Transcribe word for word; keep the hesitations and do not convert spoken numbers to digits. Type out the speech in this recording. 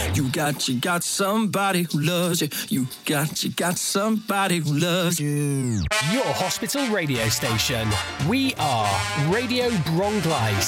You got, you got somebody who loves you. You got, you got somebody who loves you. Your hospital radio station. We are Radio Bronglais.